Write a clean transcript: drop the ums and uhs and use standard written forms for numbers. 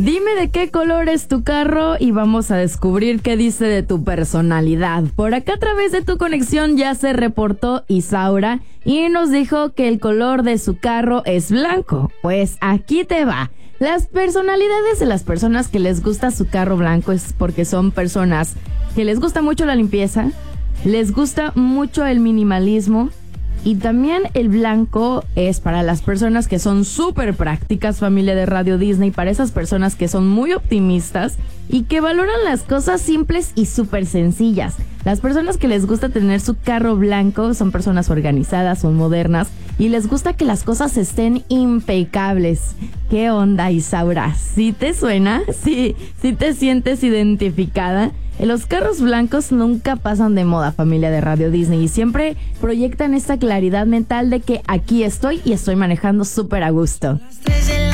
Dime de qué color es tu carro y vamos a descubrir qué dice de tu personalidad. Por acá a través de tu conexión ya se reportó Isaura y nos dijo que el color de su carro es blanco. Pues aquí te va. Las personalidades de las personas que les gusta su carro blanco es porque son personas que les gusta mucho la limpieza, les gusta mucho el minimalismo. Y también el blanco es para las personas que son súper prácticas, familia de Radio Disney, para esas personas que son muy optimistas y que valoran las cosas simples y súper sencillas. Las personas que les gusta tener su carro blanco son personas organizadas, son modernas y les gusta que las cosas estén impecables. ¿Qué onda, Isaura? ¿Sí te suena? ¿Sí te sientes identificada? Los carros blancos nunca pasan de moda, familia de Radio Disney, y siempre proyectan esta claridad mental de que aquí estoy y estoy manejando súper a gusto.